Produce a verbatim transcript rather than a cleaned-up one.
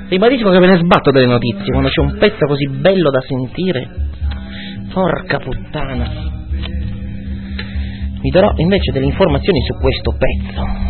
Ribadisco che me ne sbatto delle notizie quando c'è un pezzo così bello da sentire. Porca puttana. Vi darò invece delle informazioni su questo pezzo.